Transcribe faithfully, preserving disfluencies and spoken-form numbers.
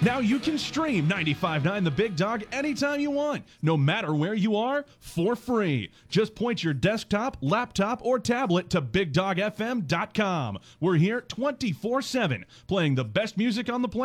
Now you can stream ninety-five point nine The Big Dog anytime you want, no matter where you are, for free. Just point your desktop, laptop, or tablet to big dog f m dot com. We're here twenty-four seven, playing the best music on the planet.